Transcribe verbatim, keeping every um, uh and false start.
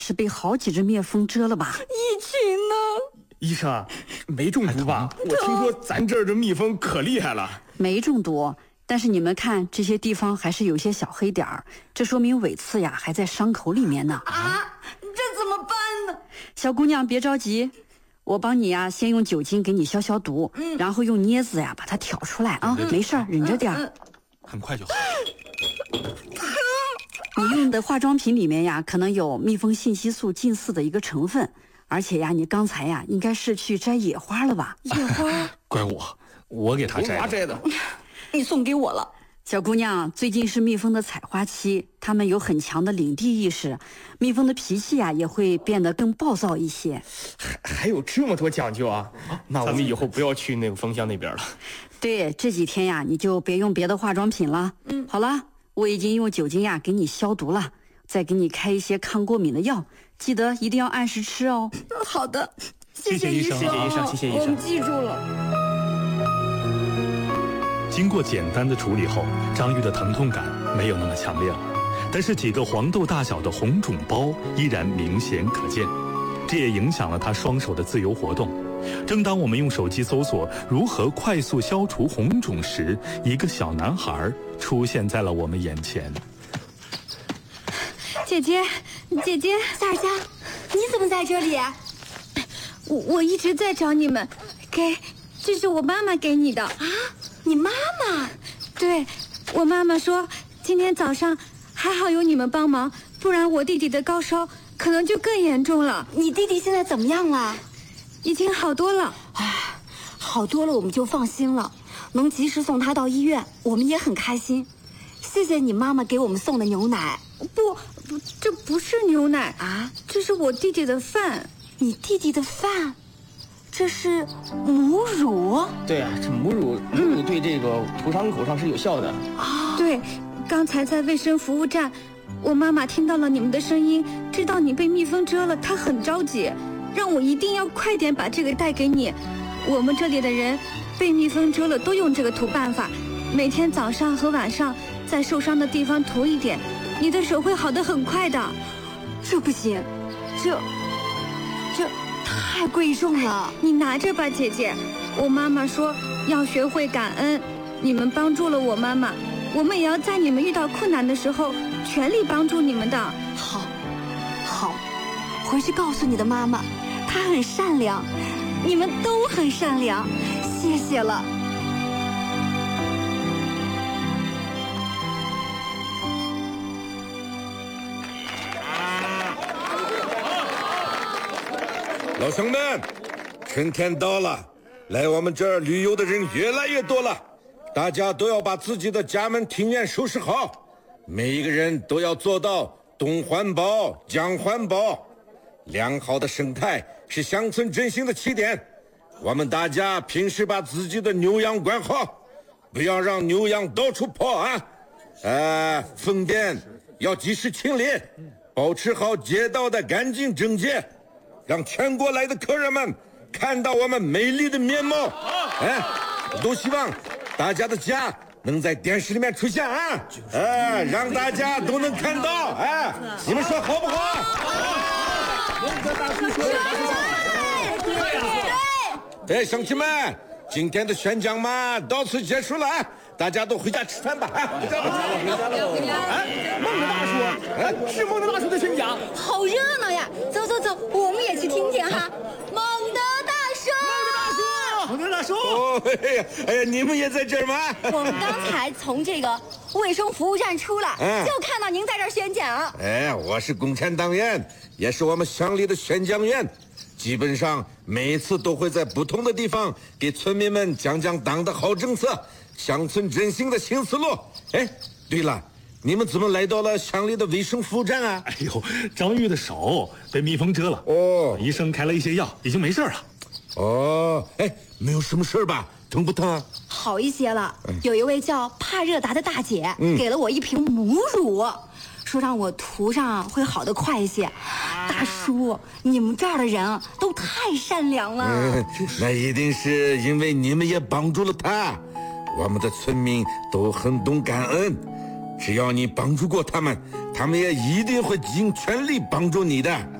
是被好几只蜜蜂蛰了吧？ 一群呢？ 医生，没中毒吧？我听说咱这儿的蜜蜂可厉害了。 没中毒，但是你们看这些地方还是有些小黑点儿，这说明尾刺呀还在伤口里面呢。 啊，这怎么办呢？ 小姑娘别着急，我帮你呀先用酒精给你消消毒，嗯，然后用镊子呀把它挑出来啊，没事儿，忍着点儿、嗯嗯， 很快就好。 你用的化妆品里面呀可能有蜜蜂信息素近似的一个成分。而且呀，你刚才呀，应该是去摘野花了吧？ 野花， 怪我，我给他摘的。 摘的， 你送给我了。 小姑娘，最近是蜜蜂的采花期，它们有很强的领地意识，蜜蜂的脾气呀也会变得更暴躁一些。 还还有这么多讲究啊！啊那我们以后不要去那个蜂箱那边了。 对，这几天呀，你就别用别的化妆品了。嗯，好了，我已经用酒精呀给你消毒了，再给你开一些抗过敏的药。记得一定要按时吃哦。 好的， 谢谢医生， 谢谢医生，谢谢医生， 我们记住了。 经过简单的处理后，张玉的疼痛感没有那么强烈了，但是几个黄豆大小的红肿包依然明显可见，这也影响了他双手的自由活动。正当我们用手机搜索如何快速消除红肿时，一个小男孩出现在了我们眼前。 姐姐，姐姐， 夏尔佳，你怎么在这里？ 我我一直在找你们，给，这是我妈妈给你的啊。 你妈妈？ 对，我妈妈说今天早上还好有你们帮忙，不然我弟弟的高烧可能就更严重了。 你弟弟现在怎么样了？ 已经好多了。 唉，好多了我们就放心了，能及时送他到医院，我们也很开心。谢谢你妈妈给我们送的牛奶。 不不，这不是牛奶啊，这是我弟弟的饭。 你弟弟的饭？这是母乳？ 对啊，这母乳母乳对这个涂伤口上是有效的啊。对，刚才在卫生服务站，我妈妈听到了你们的声音，知道你被蜜蜂蛰了，她很着急，让我一定要快点把这个带给你。我们这里的人被蜜蜂蛰了都用这个涂办法，每天早上和晚上在受伤的地方涂一点，你的手会好得很快的。 这不行，这这太贵重了。 你拿着吧，姐姐。我妈妈说要学会感恩，你们帮助了我妈妈，我们也要在你们遇到困难的时候全力帮助你们的。 好，好，回去告诉你的妈妈，她很善良，你们都很善良，谢谢了。 老乡们，春天到了，来我们这儿旅游的人越来越多了，大家都要把自己的家门庭院收拾好，每一个人都要做到东环保、江环保。良好的生态是乡村振兴的起点，我们大家平时把自己的牛羊管好，不要让牛羊到处跑啊！呃，粪便要及时清理，保持好街道的干净整洁，让全国来的客人们看到我们美丽的面貌。哎，都希望大家的家能在电视里面出现啊！哎，让大家都能看到。哎，你们说好不好？哎，乡亲们，今天的宣讲嘛到此结束了，大家都回家吃饭吧。哎，回家吧，回家了。 哎，孟德大叔，哎，是孟德大叔的宣讲， 好热闹呀！走走走，我们也去听听哈。孟德大叔， 孟德大叔， 哦，哎呀，哎呀，你们也在这儿吗？ 我们刚才从这个卫生服务站出来， 嗯、 就看到您在这儿宣讲。 哎，我是共产党员，也是我们乡里的宣讲员。基本上每一次都会在不同的地方给村民们讲讲党的好政策，乡村振兴的新思路。哎，对了，你们怎么来到了乡里的卫生服务站啊？ 哎呦，张玉的手被蜜蜂蛰了， 哦， 医生开了一些药，已经没事了。 哦，哎，没有什么事吧？疼不疼啊？ 好一些了。有一位叫帕热达的大姐、嗯、给了我一瓶母乳，说让我涂上会好得快一些。大叔，你们这儿的人都太善良了。 嗯，那一定是因为你们也帮助了他。我们的村民都很懂感恩， 只要你帮助过他们，他们也一定会尽全力帮助你的。